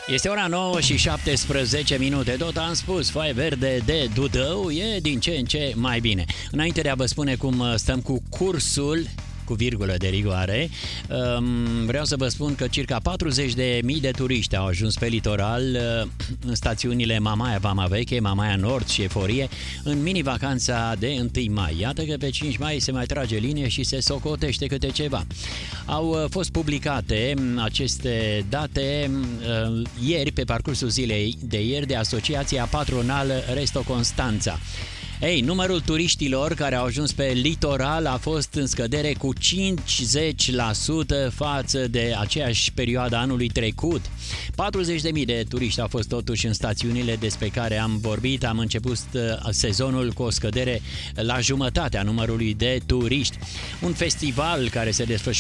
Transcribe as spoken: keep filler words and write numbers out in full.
Este ora nouă și șaptesprezece minute. Tot am spus, foaie verde de Dudău e din ce în ce mai bine. Înainte de a vă spune cum stăm cu cursul, cu virgulă de rigoare, vreau să vă spun că circa patruzeci de mii de turiști au ajuns pe litoral în stațiunile Mamaia, Vama Veche, Mamaia Nord și Eforie în mini-vacanța de întâi mai. Iată că pe cinci mai se mai trage linie și se socotește câte ceva. Au fost publicate aceste date ieri, pe parcursul zilei de ieri, de Asociația Patronală Resto Constanța. Ei, numărul turiștilor care au ajuns pe litoral a fost în scădere cu cincizeci la sută față de aceeași perioadă anului trecut. patruzeci de mii de turiști au fost totuși în stațiunile despre care am vorbit. Am început sezonul cu o scădere la jumătatea numărului de turiști. Un festival care se desfășoară